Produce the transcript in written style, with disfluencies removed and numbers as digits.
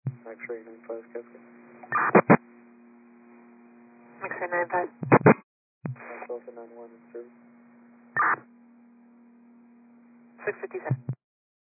X-ray 95 Cascade. X-ray 95. Alpha 91 in service. 657.